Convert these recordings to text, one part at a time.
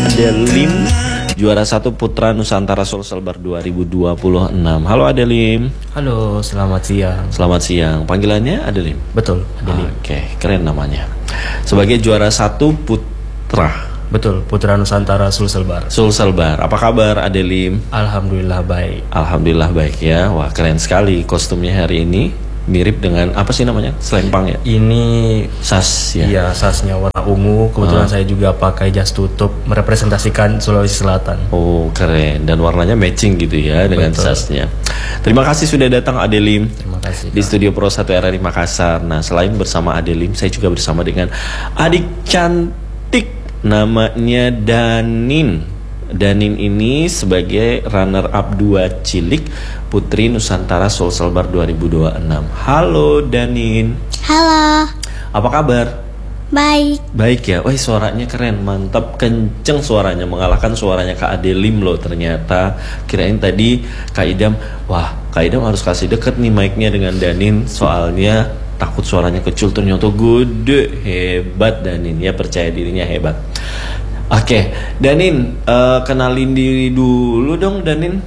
Adelim, juara 1 Putra Nusantara Sulselbar 2026. Halo Adelim. Halo, selamat siang. Selamat siang. Panggilannya Adelim? Betul, Adelim. Oke, keren namanya. Sebagai juara 1 Putra. Betul, Putra Nusantara Sulselbar. Sulselbar. Apa kabar Adelim? Alhamdulillah baik. Alhamdulillah baik ya. Wah, keren sekali kostumnya hari ini. Mirip dengan apa sih namanya? Selempang ya? Ini sas ya? Iya, sasnya warna ungu. Kebetulan saya juga pakai jas tutup merepresentasikan Sulawesi Selatan. Oh, keren. Dan warnanya matching gitu ya dengan sasnya. Terima kasih sudah datang Adelim. Terima kasih. Di Studio Pro 1 RRI Makassar. Nah, selain bersama Adelim, saya juga bersama dengan adik cantik namanya Danin. Danin ini sebagai runner up 2 cilik Putri Nusantara Sulselbar 2026. Halo Danin. Halo. Apa kabar? Baik. Baik ya. Wah, suaranya keren, mantap, kenceng suaranya, mengalahkan suaranya Kak Adelim loh ternyata. Kirain tadi Kak Idam, wah Kak Idam harus kasih deket nih mic-nya dengan Danin, soalnya takut suaranya kecil, ternyata gede. Hebat Danin ya, percaya dirinya hebat. Oke, Danin, kenalin diri dulu dong Danin.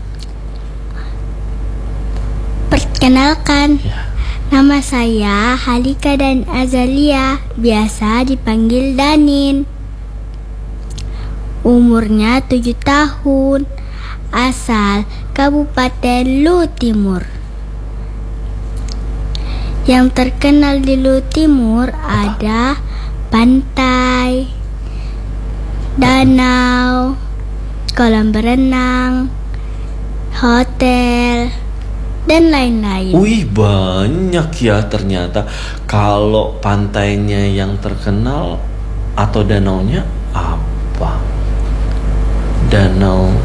Perkenalkan, nama saya Halika dan Azalia, biasa dipanggil Danin. Umurnya 7 tahun, asal Kabupaten Luwu Timur. Yang terkenal di Luwu Timur ada pantai, danau, kolam berenang, hotel, dan lain-lain. Wih, banyak ya ternyata. Kalau pantainya yang terkenal atau danaunya apa? Danau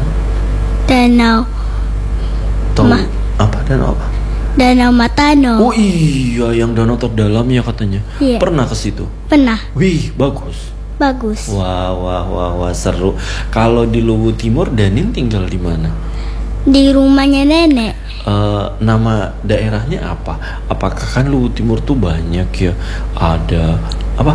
apa? Danau apa? Danau Matano. Oh iya, yang danau terdalam ya katanya. Iya. Pernah ke situ? Pernah. Wih, bagus. Wah, seru. Kalau di Luwu Timur, Danin tinggal di mana? Di rumahnya nenek. Nama daerahnya apa? Apakah kan Luwu Timur tuh banyak ya? Ada apa?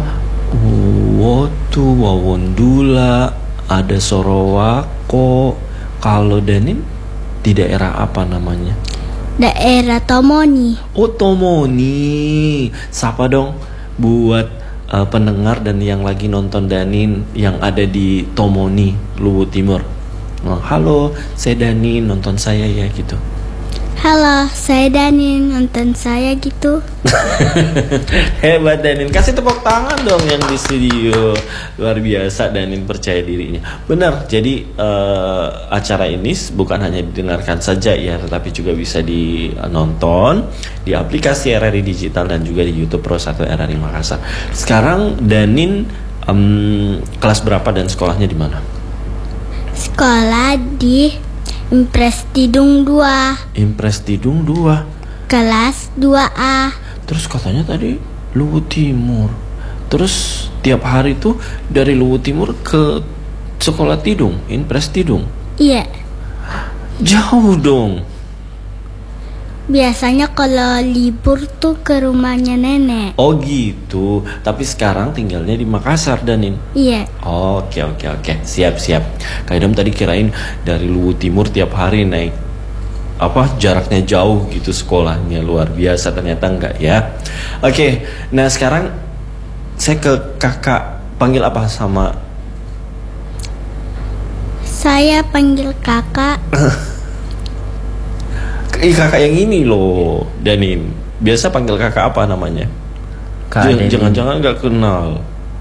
Wawondula, ada Sorowako. Kalau Danin di daerah apa namanya? Daerah Tomoni. Oh, Tomoni. Sapa dong buat pendengar dan yang lagi nonton Danin yang ada di Tomoni, Luwu Timur. Halo, saya Danin, nonton saya ya gitu. Halo, saya Danin, nonton saya gitu. Hebat Danin, kasih tepuk tangan dong yang di studio. Luar biasa Danin, percaya dirinya. Benar, jadi acara ini bukan hanya didengarkan saja ya, tetapi juga bisa dinonton di aplikasi RRI Digital dan juga di YouTube Pro 1 RRI Makassar. Sekarang Danin kelas berapa dan sekolahnya di mana? Sekolah di Impres Tidung 2. Impres Tidung 2. Kelas 2A. Terus katanya tadi Luwu Timur. Terus tiap hari tuh dari Luwu Timur ke sekolah Tidung, Impres Tidung. Iya. Jauh dong. Biasanya kalau libur tuh ke rumahnya nenek. Oh gitu. Tapi sekarang tinggalnya di Makassar Danin. Iya. Oke. Siap. Kak Idam tadi kirain dari Luwu Timur tiap hari naik jaraknya jauh gitu sekolahnya. Luar biasa, ternyata enggak ya. Oke. Nah, sekarang saya ke kakak, panggil apa sama? Saya panggil kakak. Kakak yang ini loh, Danin. Biasa panggil kakak apa namanya? Jangan-jangan gak kenal.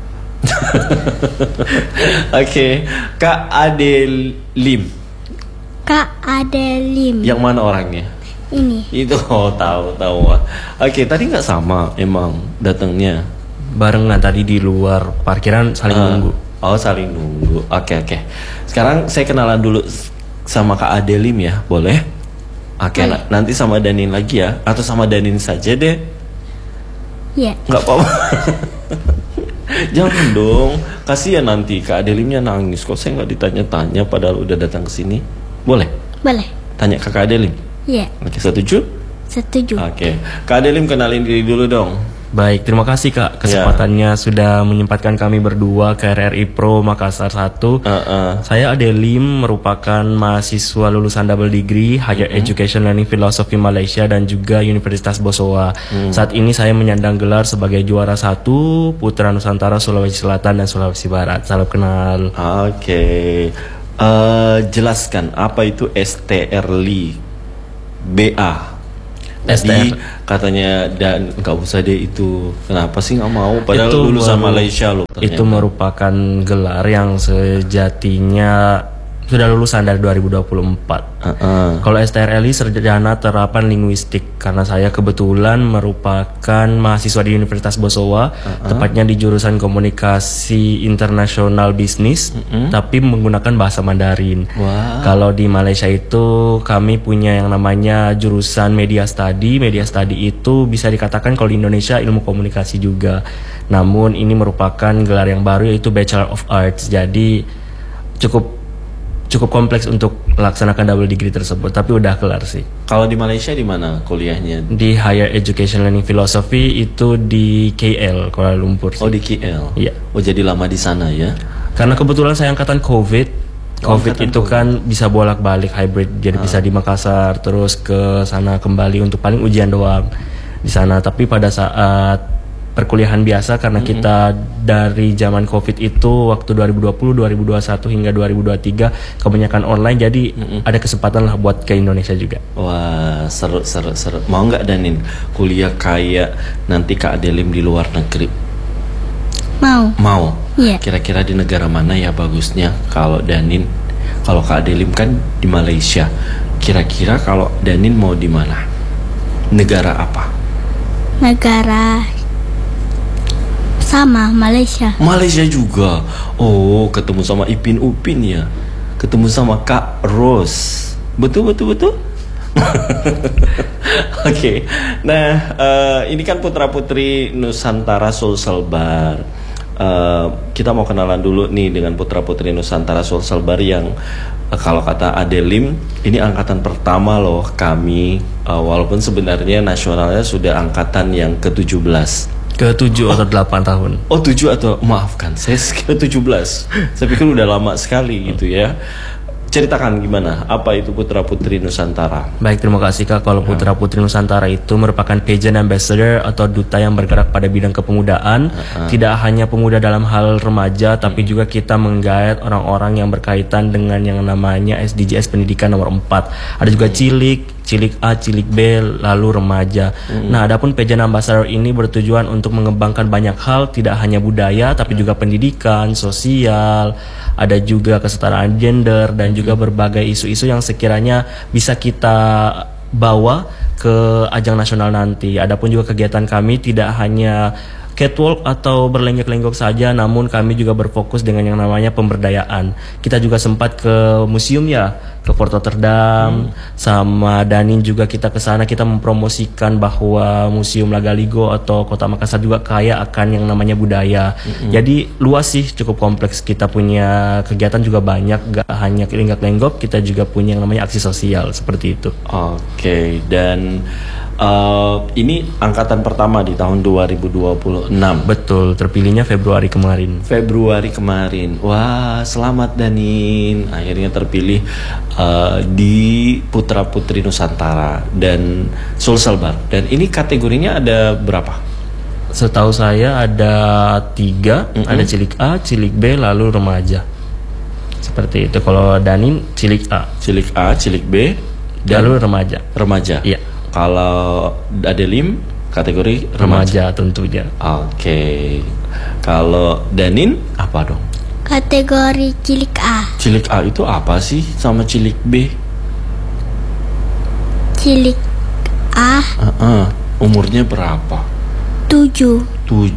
Oke, Kak Adelim. Kak Adelim. Yang mana orangnya? Ini. Itu tahu. Oke, tadi nggak sama emang datangnya. Barengan tadi di luar parkiran saling nunggu. Oh, saling nunggu. Oke. Sekarang saya kenalan dulu sama Kak Adelim ya, boleh? Oke, nanti sama Danin lagi ya, atau sama Danin saja deh. Iya. Nggak apa-apa. Jangan dong, kasihan nanti Kak Adelimnya nangis. Kok saya nggak ditanya-tanya padahal udah datang ke sini? Boleh? Boleh. Tanya ke Kak Adelim? Iya. Oke, setuju? Setuju. Oke, Kak Adelim kenalin diri dulu dong. Baik, terima kasih Kak kesempatannya sudah menyempatkan kami berdua ke RRI Pro Makassar 1. Saya Adelim, merupakan mahasiswa lulusan double degree Higher Education Learning Philosophy Malaysia dan juga Universitas Bosowa. Saat ini saya menyandang gelar sebagai juara 1 Putra Nusantara Sulawesi Selatan dan Sulawesi Barat. Salam kenal. Oke. Jelaskan apa itu STRLI BA. Jadi katanya dan nggak usah deh itu. Kenapa sih nggak mau? Padahal Itu lulusan Malaysia loh. Itu merupakan gelar yang sejatinya sudah lulusan dari 2024. Kalau STRLI Sarjana Terapan Linguistik, karena saya kebetulan merupakan mahasiswa di Universitas Bosowa, tepatnya di jurusan Komunikasi Internasional Bisnis, tapi menggunakan bahasa Mandarin. Kalau di Malaysia itu kami punya yang namanya jurusan Media Study. Media Study itu bisa dikatakan kalau di Indonesia ilmu komunikasi juga. Namun ini merupakan gelar yang baru, yaitu Bachelor of Arts. Jadi cukup kompleks untuk melaksanakan double degree tersebut, tapi udah kelar sih. Kalau di Malaysia di mana kuliahnya? Di Higher Education Learning Philosophy itu di KL, Kuala Lumpur sih. Oh, di KL. Iya. Oh, jadi lama di sana ya? Karena kebetulan saya angkatan COVID itu kan bisa bolak-balik hybrid, jadi bisa di Makassar terus ke sana kembali untuk paling ujian doang di sana. Tapi pada saat perkuliahan biasa, karena kita dari zaman COVID itu waktu 2020, 2021 hingga 2023 kebanyakan online, jadi ada kesempatan lah buat ke Indonesia juga. Wah, seru. Mau nggak Danin kuliah kayak nanti Kak Adelim di luar negeri? Mau. Iya. Kira-kira di negara mana ya bagusnya kalau Danin? Kalau Kak Adelim kan di Malaysia. Kira-kira kalau Danin mau di mana? Negara apa? Negara sama Malaysia. Malaysia juga. Oh, ketemu sama Ipin Upin ya. Ketemu sama Kak Rose. Betul. Oke. Nah, ini kan putra-putri Nusantara Sulsel Bar. Kita mau kenalan dulu nih dengan putra-putri Nusantara Sulsel Bar yang kalau kata Adelim, ini angkatan pertama loh kami. Walaupun sebenarnya nasionalnya sudah angkatan yang ke-17. Ke-7 atau 8 tahun. Oh, 7 atau maafkan, saya ke-17. Saya pikir udah lama sekali gitu ya. Ceritakan gimana, apa itu Putra Putri Nusantara? Baik, terima kasih Kak. Kalau Putra Putri Nusantara itu merupakan pageant ambassador atau duta yang bergerak pada bidang kepemudaan. Tidak hanya pemuda dalam hal remaja, tapi juga kita menggait orang-orang yang berkaitan dengan yang namanya SDGs pendidikan nomor 4. Ada juga cilik A, cilik B, lalu remaja. Nah, adapun pageant ambassador ini bertujuan untuk mengembangkan banyak hal, tidak hanya budaya tapi juga pendidikan, sosial, ada juga kesetaraan gender dan juga berbagai isu-isu yang sekiranya bisa kita bawa ke ajang nasional nanti. Adapun juga kegiatan kami tidak hanya catwalk atau berlenggak-lenggok saja, namun kami juga berfokus dengan yang namanya pemberdayaan. Kita juga sempat ke museum ya, ke Port Rotterdam, sama Danin juga kita ke sana, kita mempromosikan bahwa Museum Lagaligo atau Kota Makassar juga kaya akan yang namanya budaya. Jadi luas sih, cukup kompleks. Kita punya kegiatan juga banyak, gak hanya lenggak-lenggok, kita juga punya yang namanya aksi sosial seperti itu. Oke, dan ini angkatan pertama di tahun 2026. Betul, terpilihnya Februari kemarin. Wah, selamat Danin, akhirnya terpilih di Putra Putri Nusantara dan Sulsel Bar. Dan ini kategorinya ada berapa? Setahu saya ada 3, ada cilik A, cilik B, lalu remaja. Seperti itu. Kalau Danin cilik A, cilik B, dan lalu remaja. Iya. Kalau Adelim kategori remaja tentunya. Oke. Kalau Danin apa dong? Kategori cilik A. Cilik A itu apa sih sama cilik B? Cilik A umurnya berapa? 7.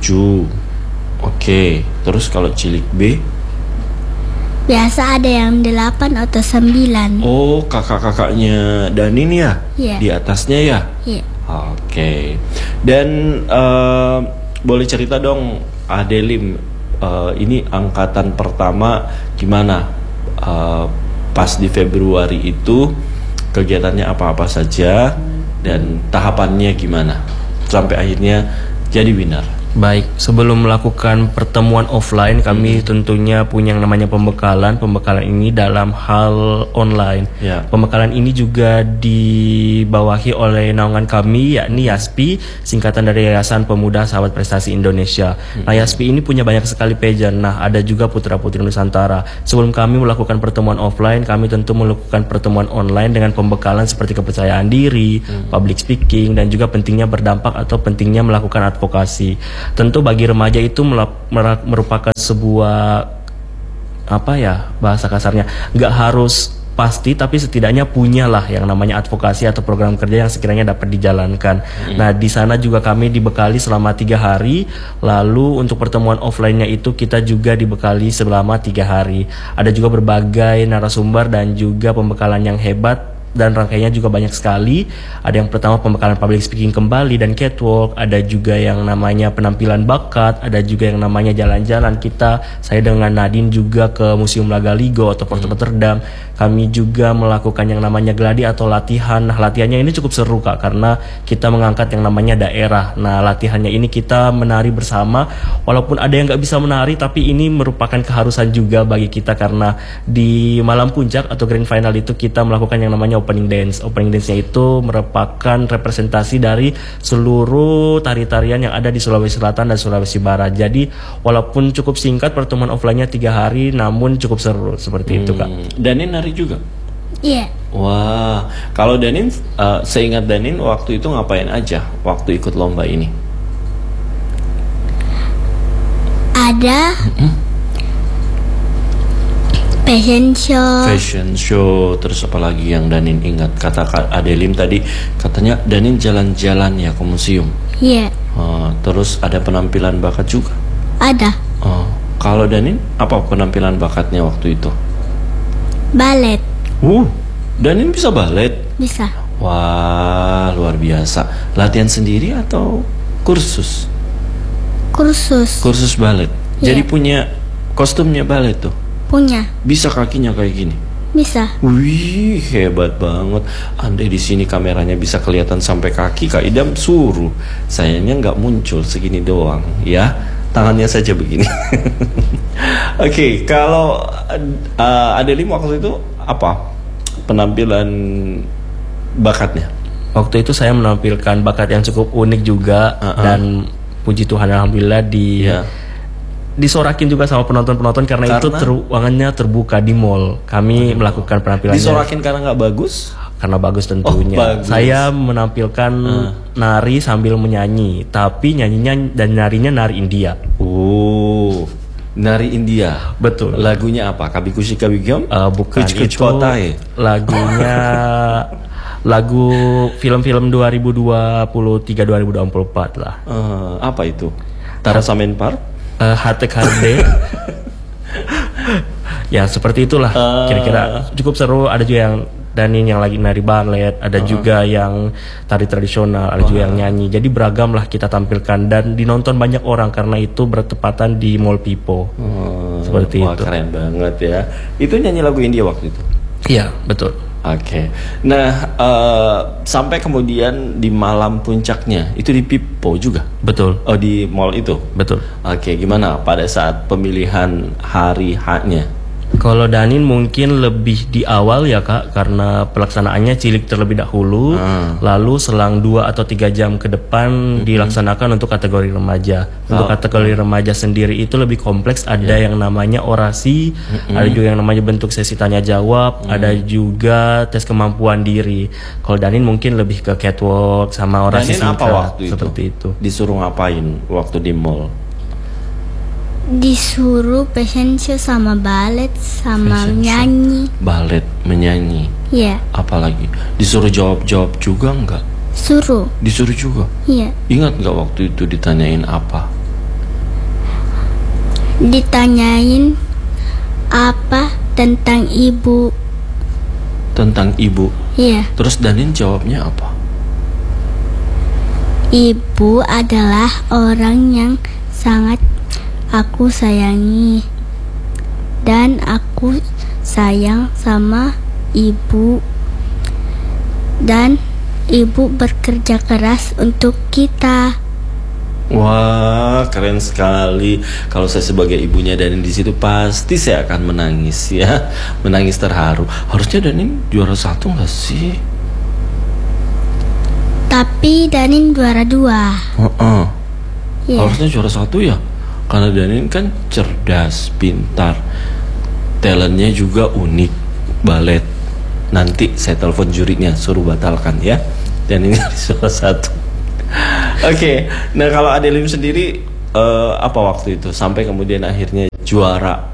Oke. Terus kalau cilik B? Biasa ada yang 8 atau 9. Oh, kakak-kakaknya Danin ya? Iya. Di atasnya ya? Iya. Oke. Dan boleh cerita dong Adelim, ini angkatan pertama gimana? Pas di Februari itu kegiatannya apa-apa saja dan tahapannya gimana? Sampai akhirnya jadi winner. Baik, sebelum melakukan pertemuan offline, kami tentunya punya yang namanya pembekalan. Pembekalan ini dalam hal online. Ya. Pembekalan ini juga dibawahi oleh naungan kami, yakni YASPI, singkatan dari Yayasan Pemuda Sahabat Prestasi Indonesia. Nah, YASPI ini punya banyak sekali pageant. Nah, ada juga Putra Putri Nusantara. Sebelum kami melakukan pertemuan offline, kami tentu melakukan pertemuan online dengan pembekalan seperti kepercayaan diri, public speaking, dan juga pentingnya berdampak atau pentingnya melakukan advokasi. Tentu bagi remaja itu merupakan sebuah bahasa kasarnya, nggak harus pasti, tapi setidaknya punyalah yang namanya advokasi atau program kerja yang sekiranya dapat dijalankan. Nah, di sana juga kami dibekali selama 3 hari. Lalu untuk pertemuan offline-nya itu kita juga dibekali selama 3 hari. Ada juga berbagai narasumber dan juga pembekalan yang hebat. Dan rangkaiannya juga banyak sekali. Ada yang pertama pembekalan public speaking kembali dan catwalk. Ada juga yang namanya penampilan bakat. Ada juga yang namanya jalan-jalan. Saya dengan Nadine juga ke Museum Lagaligo atau Port Rotterdam. Kami juga melakukan yang namanya gladi atau latihan. Nah, latihannya ini cukup seru, Kak, karena kita mengangkat yang namanya daerah. Nah, latihannya ini kita menari bersama. Walaupun ada yang nggak bisa menari, tapi ini merupakan keharusan juga bagi kita karena di malam puncak atau grand final itu kita melakukan yang namanya opening dance. Opening dance-nya itu merupakan representasi dari seluruh tari-tarian yang ada di Sulawesi Selatan dan Sulawesi Barat. Jadi walaupun cukup singkat pertemuan offline-nya 3 hari, namun cukup seru seperti itu, Kak. Danin nari juga? Iya. Wah, kalau Danin, seingat Danin waktu itu ngapain aja waktu ikut lomba ini? Ada fashion show, terus apa lagi yang Danin ingat? Kata Kak Adelim tadi, katanya Danin jalan-jalan ya ke museum. Iya. Terus ada penampilan bakat juga? Ada. Kalau Danin, apa penampilan bakatnya waktu itu? Balet. Danin bisa balet? Bisa. Wah, luar biasa. Latihan sendiri atau kursus? Kursus Balet. Iya. Jadi punya kostumnya balet tuh? punya. Bisa kakinya kayak gini? Bisa. Wih, hebat banget. Andai di sini kameranya bisa kelihatan sampai kaki, Kak Idam suruh. Sayangnya nggak muncul, segini doang, ya. Tangannya saja begini. Oke, kalau Adelim waktu itu apa penampilan bakatnya? Waktu itu saya menampilkan bakat yang cukup unik juga, dan puji Tuhan alhamdulillah disorakin juga sama penonton-penonton karena itu ruangannya terbuka di mall. Kami melakukan penampilannya. Disorakin karena nggak bagus? Karena bagus tentunya. Bagus. Saya menampilkan nari sambil menyanyi, tapi nyanyinya dan narinya nari India. Nari India. Betul. Lagunya apa? Kabikushi Kabigam? Bukan Kuch itu. Kotai. Lagunya lagu film-film 2023-2024 lah. Apa itu? Tarasa Menpar? Hatek Harde. Ya seperti itulah kira-kira. Cukup seru. Ada juga yang Danin yang lagi nari balet, ada juga yang tari tradisional, ada juga yang nyanyi. Jadi beragam lah kita tampilkan dan dinonton banyak orang karena itu bertepatan di Mall Pipo. Seperti itu. Keren banget ya. Itu nyanyi lagu India waktu itu? Iya betul. Oke. Nah, sampai kemudian di malam puncaknya itu di Pipo juga? Betul. Oh, di mall itu? Betul. Oke, gimana pada saat pemilihan hari H-nya? Kalau Danin mungkin lebih di awal ya Kak, karena pelaksanaannya cilik terlebih dahulu, lalu selang 2 atau 3 jam ke depan dilaksanakan untuk kategori remaja. Untuk kategori remaja sendiri itu lebih kompleks, ada yang namanya orasi, ada juga yang namanya bentuk sesi tanya jawab, ada juga tes kemampuan diri. Kalau Danin mungkin lebih ke catwalk sama orasi Danin singkat, apa waktu seperti itu. Disuruh ngapain waktu di mall? Disuruh fashion show sama balet sama nyanyi. Balet, menyanyi. Iya. Apalagi disuruh jawab-jawab juga nggak? Suruh. Disuruh juga. Iya. Ingat nggak waktu itu ditanyain apa? Ditanyain apa tentang ibu. Tentang ibu. Iya. Terus Danin jawabnya apa? Ibu adalah orang yang sangat aku sayangi, dan aku sayang sama ibu, dan ibu bekerja keras untuk kita. Wah, keren sekali. Kalau saya sebagai ibunya Danin di situ pasti saya akan menangis ya, menangis terharu. Harusnya Danin juara 1 nggak sih? Tapi Danin juara 2. Iya. Harusnya juara 1 ya, karena Danin kan cerdas, pintar, talentnya juga unik, balet. Nanti saya telepon jurinya suruh batalkan ya, Danin juara 1. Oke, nah kalau Adelim sendiri apa waktu itu sampai kemudian akhirnya juara?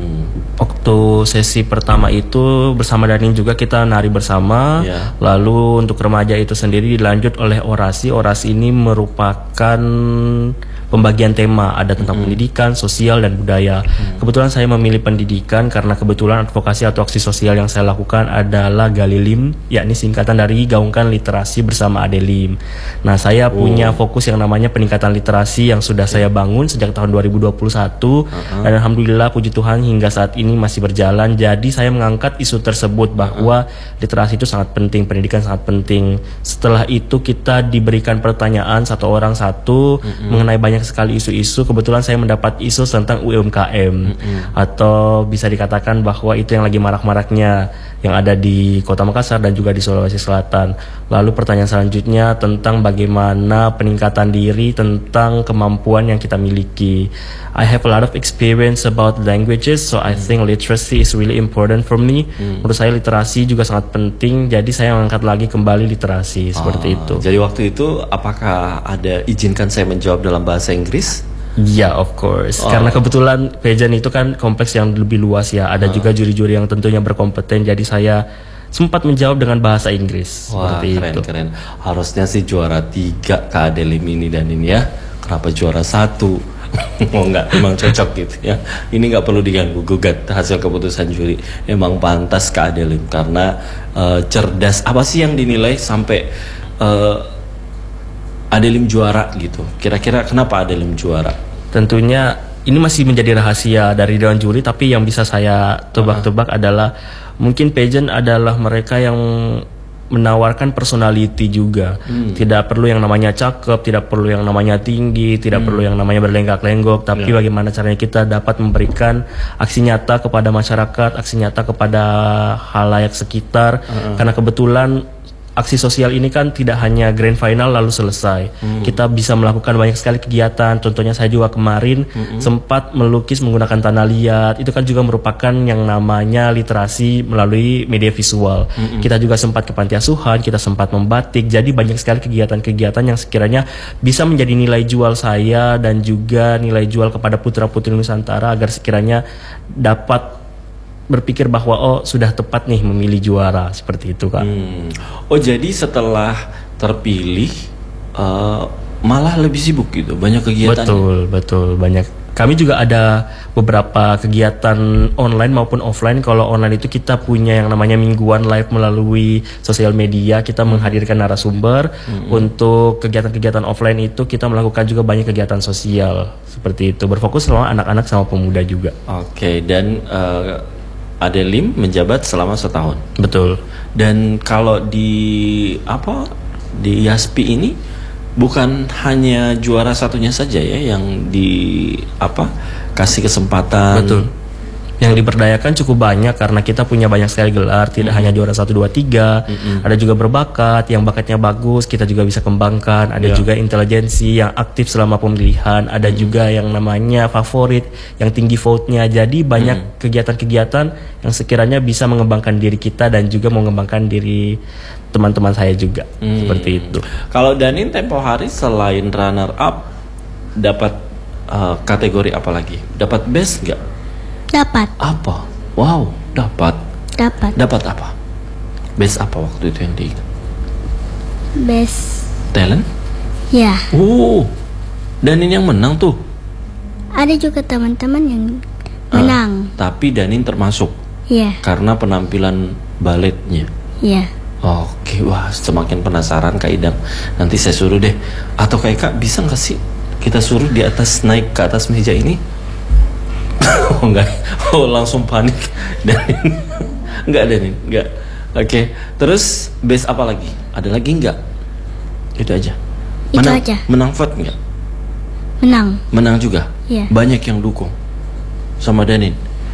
Waktu sesi pertama itu bersama Danin juga kita nari bersama. Ya. Lalu untuk remaja itu sendiri dilanjut oleh orasi. Orasi ini merupakan pembagian tema, ada tentang pendidikan, sosial, dan budaya. Kebetulan saya memilih pendidikan karena kebetulan advokasi atau aksi sosial yang saya lakukan adalah Galilim, yakni singkatan dari Gaungkan Literasi Bersama Adelim. Nah, saya punya fokus yang namanya peningkatan literasi yang sudah saya bangun sejak tahun 2021 dan alhamdulillah puji Tuhan hingga saat ini masih berjalan. Jadi saya mengangkat isu tersebut bahwa literasi itu sangat penting, pendidikan sangat penting. Setelah itu kita diberikan pertanyaan satu orang satu mengenai banyak sekali isu-isu. Kebetulan saya mendapat isu tentang UMKM atau bisa dikatakan bahwa itu yang lagi marak-maraknya yang ada di Kota Makassar dan juga di Sulawesi Selatan. Lalu pertanyaan selanjutnya tentang bagaimana peningkatan diri, tentang kemampuan yang kita miliki. I have a lot of experience about languages, so I think literacy is really important for me. Menurut saya literasi juga sangat penting, jadi saya mengangkat lagi kembali literasi seperti itu. Jadi waktu itu apakah ada izinkan saya menjawab dalam bahasa Inggris? Ya, of course. Karena kebetulan pageant itu kan kompleks yang lebih luas ya. Ada juga juri-juri yang tentunya berkompeten. Jadi saya sempat menjawab dengan bahasa Inggris. Wah, seperti keren itu. keren. Harusnya sih juara 3 Kak Adelim ini dan ini ya. Kenapa juara 1? Oh enggak, emang cocok gitu ya. Ini nggak perlu diganggu gugat hasil keputusan juri. Emang pantas Kak Adelim karena cerdas. Apa sih yang dinilai sampai Adelim juara gitu? Kira-kira kenapa Adelim juara? Tentunya ini masih menjadi rahasia dari Dewan Juri, tapi yang bisa saya tebak-tebak adalah mungkin pageant adalah mereka yang menawarkan personality juga. Tidak perlu yang namanya cakep, tidak perlu yang namanya tinggi, tidak perlu yang namanya berlenggak-lenggok, tapi bagaimana caranya kita dapat memberikan aksi nyata kepada masyarakat, aksi nyata kepada halayak sekitar. Karena kebetulan aksi sosial ini kan tidak hanya grand final lalu selesai. Kita bisa melakukan banyak sekali kegiatan. Contohnya saya juga kemarin sempat melukis menggunakan tanah liat. Itu kan juga merupakan yang namanya literasi melalui media visual. Kita juga sempat ke panti asuhan, kita sempat membatik. Jadi banyak sekali kegiatan-kegiatan yang sekiranya bisa menjadi nilai jual saya dan juga nilai jual kepada putra-putri Nusantara agar sekiranya dapat berpikir bahwa oh sudah tepat nih memilih juara, seperti itu Kak. Oh jadi setelah terpilih malah lebih sibuk gitu, banyak kegiatan. Betul banyak. Kami juga ada beberapa kegiatan online maupun offline. Kalau online itu kita punya yang namanya mingguan live melalui sosial media. Kita menghadirkan narasumber. Untuk kegiatan-kegiatan offline itu kita melakukan juga banyak kegiatan sosial seperti itu. Berfokus sama anak-anak sama pemuda juga. Oke, dan Adelim menjabat selama setahun. Betul. Dan kalau di IASPI ini bukan hanya juara satunya saja ya yang kasih kesempatan. Betul. Yang diberdayakan cukup banyak karena kita punya banyak sekali gelar, tidak hanya juara 1, 2, 3. Ada juga berbakat, yang bakatnya bagus kita juga bisa kembangkan. Ada juga intelijensi yang aktif selama pemilihan. Ada juga yang namanya favorit, yang tinggi vote-nya. Jadi banyak kegiatan-kegiatan yang sekiranya bisa mengembangkan diri kita dan juga mengembangkan diri teman-teman saya juga. Seperti itu. Kalau Danin tempo hari selain runner up dapat kategori apa lagi? Dapat best nggak? Dapat. Apa? Wow, dapat. Dapat. Dapat apa? Best apa waktu itu yang diingat? Best. Talent? Ya. Danin yang menang tuh. Ada juga teman-teman yang menang. Tapi Danin termasuk Ya. karena penampilan baletnya. Ya. Oke, wah semakin penasaran Kak Idam. Nanti saya suruh deh. Atau Kak Eka bisa nggak sih kita suruh di atas naik ke atas meja ini? Oh enggak, langsung panik. Danin, enggak. Oke, terus base apa lagi? Ada lagi enggak? Itu aja. Itu aja. Menang vote enggak? Menang. Menang juga. Iya. Banyak yang dukung sama Danin.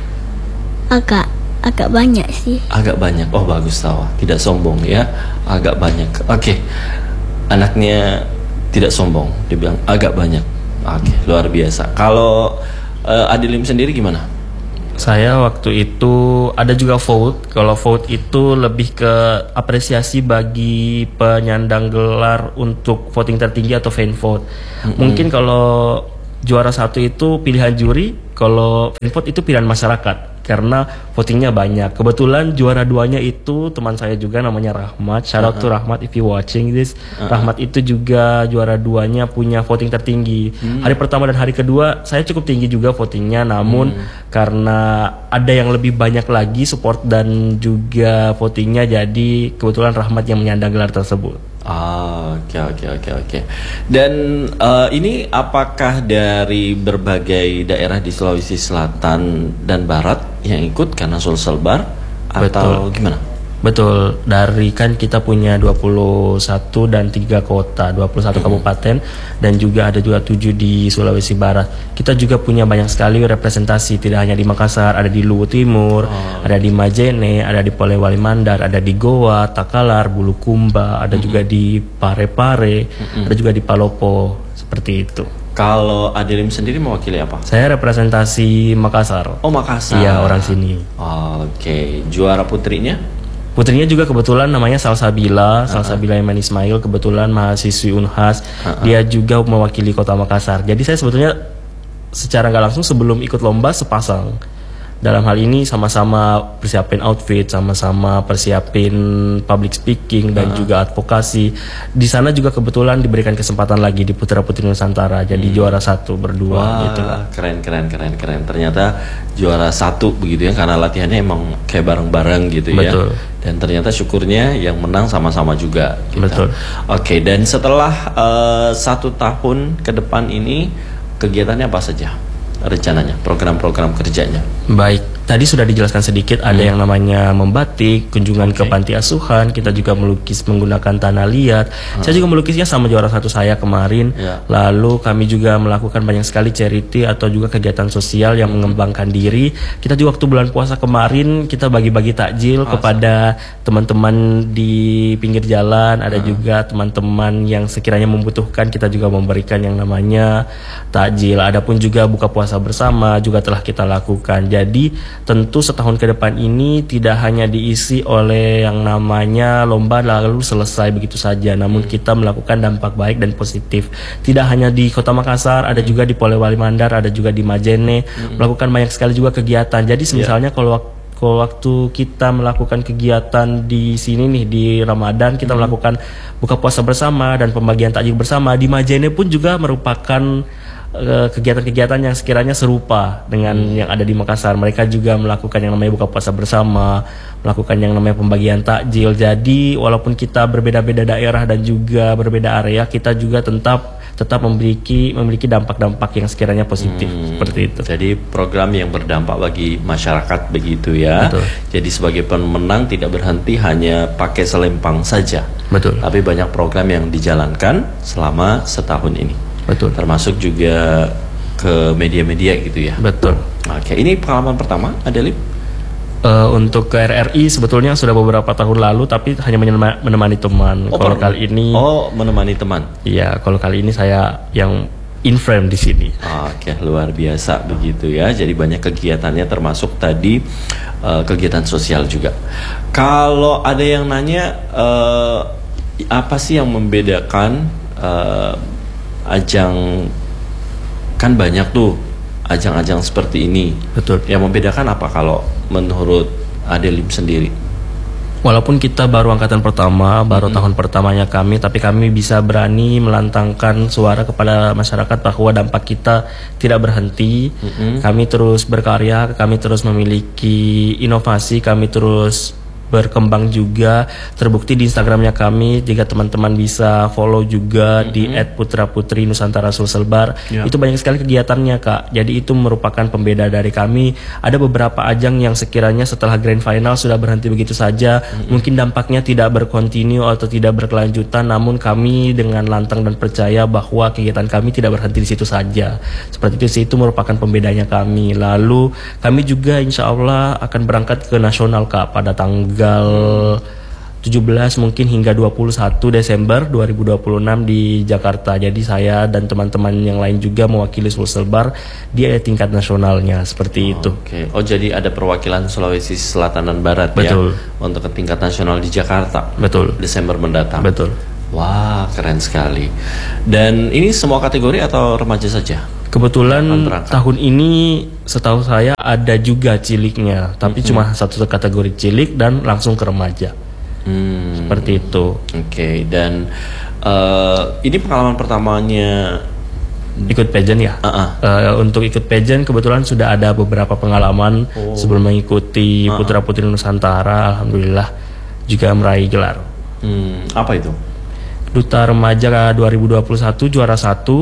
Agak banyak sih. Agak banyak. Oh bagus tahu. Tidak sombong ya. Agak banyak. Oke. Anaknya tidak sombong. Dia bilang agak banyak. Oke, luar biasa. Kalau Adelim sendiri gimana? Saya waktu itu ada juga vote. Kalau vote itu lebih ke apresiasi bagi penyandang gelar untuk voting tertinggi atau fan vote. Mungkin kalau juara 1 itu pilihan juri, kalau fan vote itu pilihan masyarakat karena votingnya banyak. Kebetulan juara 2-nya itu teman saya juga namanya Rahmat. Shout out to Rahmat if you watching this. Rahmat itu juga juara 2-nya punya voting tertinggi. Hari pertama dan hari kedua saya cukup tinggi juga votingnya, namun karena ada yang lebih banyak lagi support dan juga votingnya, jadi kebetulan Rahmat yang menyandang gelar tersebut. Oke. Dan ini apakah dari berbagai daerah di Sulawesi Selatan dan Barat yang ikut karena Sulselbar atau gimana? Betul, dari kan kita punya 21 dan 3 kota, 21 kabupaten dan juga ada juga 7 di Sulawesi Barat. Kita juga punya banyak sekali representasi, tidak hanya di Makassar, ada di Luwu Timur, ada di Majene, ada di Polewali Mandar, ada di Goa, Takalar, Bulukumba, ada juga di Parepare, ada juga di Palopo, seperti itu. Kalau Adelim sendiri mewakili apa? Saya representasi Makassar. Oh Makassar. Iya, orang sini. Oke, juara putrinya? Putrinya juga kebetulan namanya Salsabila Iman Ismail, kebetulan mahasiswi Unhas. Dia juga mewakili Kota Makassar. Jadi saya sebetulnya secara nggak langsung sebelum ikut lomba sepasang. Dalam hal ini sama-sama persiapin outfit, sama-sama persiapin public speaking dan juga advokasi. Di sana juga kebetulan diberikan kesempatan lagi di Putra Putri Nusantara. Jadi juara 1 berdua. Wah, gitu lah. keren. Ternyata juara 1 begitu ya, karena latihannya emang kayak bareng-bareng gitu ya. Betul. Dan ternyata syukurnya yang menang sama-sama juga. Gitu. Betul. Oke, dan setelah 1 tahun ke depan ini kegiatannya apa saja? Rencananya, program-program kerjanya. Baik, tadi sudah dijelaskan sedikit, ada yang namanya membatik, kunjungan ke panti asuhan, kita juga melukis menggunakan tanah liat. Saya juga melukisnya sama juara 1 saya kemarin. Lalu kami juga melakukan banyak sekali charity atau juga kegiatan sosial yang mengembangkan diri. Kita juga waktu bulan puasa kemarin kita bagi-bagi takjil kepada teman-teman di pinggir jalan, ada juga teman-teman yang sekiranya membutuhkan, kita juga memberikan yang namanya takjil. Adapun juga buka puasa bersama juga telah kita lakukan. Jadi tentu setahun ke depan ini tidak hanya diisi oleh yang namanya lomba lalu selesai begitu saja, namun kita melakukan dampak baik dan positif. Tidak hanya di Kota Makassar, ada juga di Polewali Mandar, ada juga di Majene, melakukan banyak sekali juga kegiatan. Jadi misalnya kalau waktu kita melakukan kegiatan di sini nih di Ramadan, kita melakukan buka puasa bersama dan pembagian takjil bersama, di Majene pun juga merupakan kegiatan-kegiatan yang sekiranya serupa dengan yang ada di Makassar. Mereka juga melakukan yang namanya buka puasa bersama, melakukan yang namanya pembagian takjil. Jadi walaupun kita berbeda-beda daerah dan juga berbeda area, kita juga tetap memiliki dampak-dampak yang sekiranya positif, seperti itu. Jadi program yang berdampak bagi masyarakat begitu ya. Betul. Jadi sebagai pemenang tidak berhenti hanya pakai selempang saja. Betul. Tapi banyak program yang dijalankan selama setahun ini. Betul. Termasuk juga ke media-media gitu ya. Betul. Oke, ini pengalaman pertama Adelim? Untuk ke RRI sebetulnya sudah beberapa tahun lalu, tapi hanya menemani teman. Kalau kali ini, menemani teman. Iya, kalau kali ini saya yang in frame di sini. Oke, luar biasa begitu ya. Jadi banyak kegiatannya, termasuk tadi kegiatan sosial juga. Kalau ada yang nanya apa sih yang membedakan ajang, kan banyak tuh ajang-ajang seperti ini. Betul. Yang membedakan apa kalau menurut Adelim sendiri? Walaupun kita baru angkatan pertama, baru tahun pertamanya kami, tapi kami bisa berani melantangkan suara kepada masyarakat bahwa dampak kita tidak berhenti. Kami terus berkarya, kami terus memiliki inovasi, kami terus berkembang juga, terbukti di Instagramnya kami. Jika teman-teman bisa follow juga di @putra-putri-nusantara Sulselbar, itu banyak sekali kegiatannya Kak. Jadi itu merupakan pembeda dari kami. Ada beberapa ajang yang sekiranya setelah grand final sudah berhenti begitu saja, mungkin dampaknya tidak berkontinu atau tidak berkelanjutan, namun kami dengan lantang dan percaya bahwa kegiatan kami tidak berhenti di situ saja. Seperti itu sih, itu merupakan pembedanya kami. Lalu kami juga insya Allah akan berangkat ke nasional Kak pada tanggal 17 mungkin hingga 21 Desember 2026 di Jakarta. Jadi saya dan teman-teman yang lain juga mewakili Sulselbar di tingkat nasionalnya, seperti itu. Oke. Oh, jadi ada perwakilan Sulawesi Selatan dan Barat Betul. ya untuk ke tingkat nasional di Jakarta. Betul. Desember mendatang. Betul. Wah, keren sekali. Dan ini semua kategori atau remaja saja? Kebetulan tahun ini setahu saya ada juga ciliknya, tapi cuma satu kategori cilik dan langsung ke remaja. Seperti itu. Oke. Dan ini pengalaman pertamanya ikut pageant ya. Untuk ikut pageant kebetulan sudah ada beberapa pengalaman sebelum mengikuti Putra Putri Nusantara. Alhamdulillah juga meraih gelar. Apa itu? Duta Remaja 2021 juara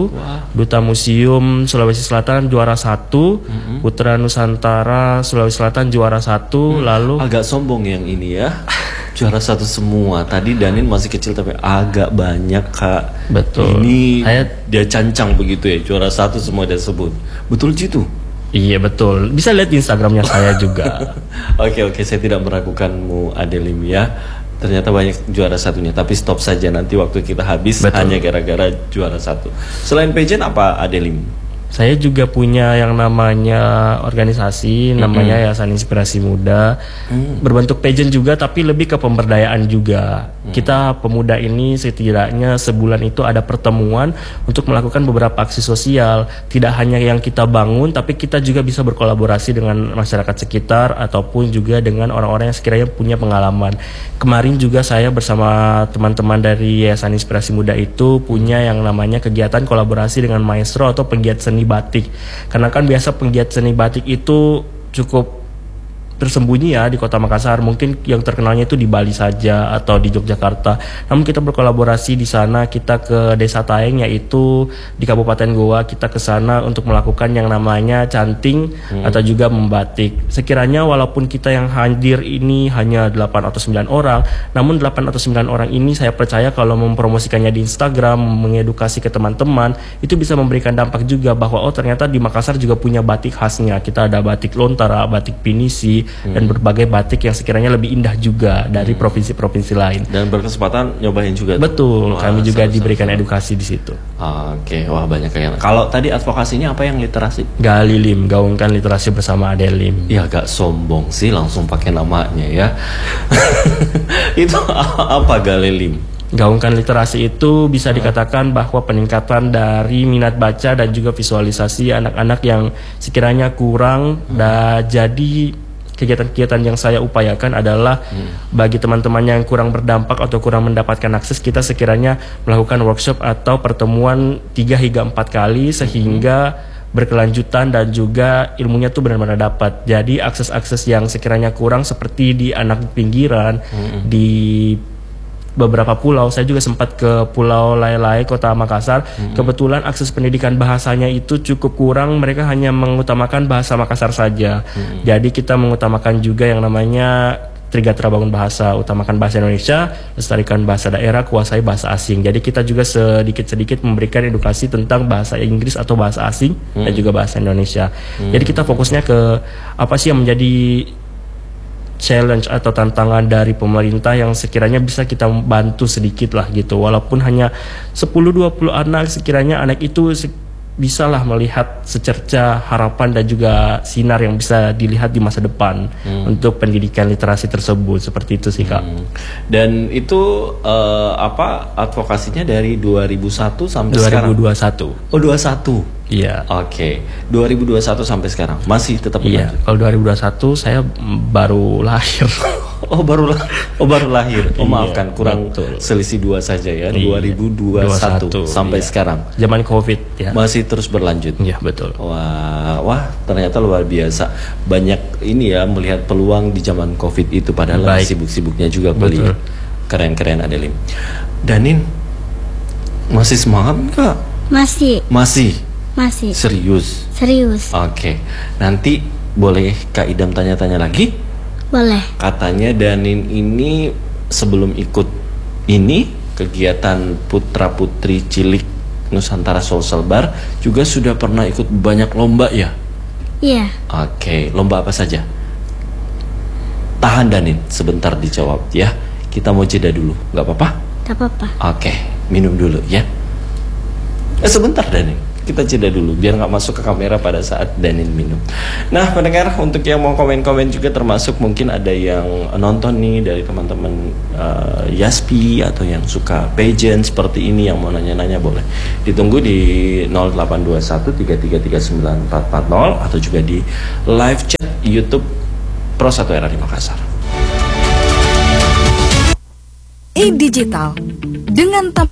1, Duta Museum Sulawesi Selatan juara 1, Putra Nusantara Sulawesi Selatan juara 1, lalu agak sombong yang ini ya. Juara 1 semua. Tadi Danin masih kecil tapi agak banyak Kak. Betul. Ini dia cancang begitu ya. Juara 1 semua dia sebut. Betul gitu? Iya betul. Bisa lihat di Instagramnya saya juga. Oke, saya tidak meragukanmu Adelim ya. Ternyata banyak juara satunya, tapi stop saja nanti waktu kita habis. Betul. Hanya gara-gara juara 1. Selain pageant apa Adelim? Saya juga punya yang namanya organisasi, namanya Yayasan Inspirasi Muda. Berbentuk pageant juga, tapi lebih ke pemberdayaan juga. Kita pemuda ini setidaknya sebulan itu ada pertemuan untuk melakukan beberapa aksi sosial. Tidak hanya yang kita bangun, tapi kita juga bisa berkolaborasi dengan masyarakat sekitar ataupun juga dengan orang-orang yang sekiranya punya pengalaman. Kemarin juga saya bersama teman-teman dari Yayasan Inspirasi Muda itu punya yang namanya kegiatan kolaborasi dengan maestro atau penggiat seni batik. Karena kan biasa penggiat seni batik itu cukup tersembunyi ya di Kota Makassar. Mungkin yang terkenalnya itu di Bali saja atau di Yogyakarta. Namun kita berkolaborasi di sana, kita ke Desa Taeng yaitu di Kabupaten Goa, kita ke sana untuk melakukan yang namanya canting atau juga membatik. Sekiranya walaupun kita yang hadir ini hanya 8 atau 9 orang, namun 8 atau 9 orang ini saya percaya kalau mempromosikannya di Instagram, mengedukasi ke teman-teman, itu bisa memberikan dampak juga bahwa oh ternyata di Makassar juga punya batik khasnya. Kita ada batik Lontara, batik Pinisi, dan berbagai batik yang sekiranya lebih indah juga dari provinsi-provinsi lain. Dan berkesempatan nyobain juga. Betul, kami juga diberikan edukasi di situ. Oke, wah banyak yang. Kalau tadi advokasinya apa yang literasi? Galilim, gaungkan literasi bersama Adelim. Ya agak sombong sih langsung pakai namanya ya. Itu apa Galilim? Gaungkan literasi itu bisa dikatakan bahwa peningkatan dari minat baca dan juga visualisasi anak-anak yang sekiranya kurang. Dan jadi kegiatan-kegiatan yang saya upayakan adalah bagi teman-teman yang kurang berdampak atau kurang mendapatkan akses, kita sekiranya melakukan workshop atau pertemuan 3 hingga 4 kali sehingga berkelanjutan dan juga ilmunya tuh benar-benar dapat. Jadi akses-akses yang sekiranya kurang seperti di anak pinggiran, di beberapa pulau, saya juga sempat ke Pulau Lai-Lai, Kota Makassar. Kebetulan akses pendidikan bahasanya itu cukup kurang, mereka hanya mengutamakan bahasa Makassar saja. Jadi kita mengutamakan juga yang namanya Trigatra Bangun Bahasa, utamakan bahasa Indonesia, lestarikan bahasa daerah, kuasai bahasa asing. Jadi kita juga sedikit-sedikit memberikan edukasi tentang bahasa Inggris atau bahasa asing dan juga bahasa Indonesia. Jadi kita fokusnya ke apa sih yang menjadi challenge atau tantangan dari pemerintah yang sekiranya bisa kita bantu sedikit lah gitu. Walaupun hanya 10-20 anak, sekiranya anak itu bisalah melihat secerca harapan dan juga sinar yang bisa dilihat di masa depan untuk pendidikan literasi tersebut. Seperti itu sih Kak. Dan itu advokasinya dari 2001 sampai 2021. sekarang? Oh 21. Iya. Oke. 2021 sampai sekarang masih tetap berlanjut? Iya. Kalau 2021 saya baru lahir. baru lahir. Oh Iya, maafkan, kurang betul. selisih 2 saja ya. Iya. 2021 sampai iya. sekarang Zaman Covid ya. masih terus berlanjut. Iya, betul. Wah, ternyata luar biasa. Banyak ini ya melihat peluang di zaman Covid itu, padahal lagi Baik. sibuk-sibuknya juga Betul. kuliah. Keren-keren Adelim. Danin masih semangat nggak? Masih Masih serius. serius. Oke, nanti boleh Kak Idam tanya-tanya lagi? Boleh. Katanya Danin ini sebelum ikut ini kegiatan Putra Putri Cilik Nusantara Social Bar juga sudah pernah ikut banyak lomba ya? Iya. Oke, lomba apa saja? Tahan Danin, sebentar dijawab ya. Kita mau jeda dulu, nggak apa-apa? Tak apa-apa. Oke, minum dulu ya. Sebentar Danin, kita jeda dulu biar nggak masuk ke kamera pada saat Danin minum. Nah pendengar, untuk yang mau komen-komen juga, termasuk mungkin ada yang nonton nih dari teman-teman Yaspi atau yang suka pageant seperti ini, yang mau nanya-nanya boleh ditunggu di 0821333940 atau juga di live chat YouTube Pro 1 RRI Makassar. E-Digital dengan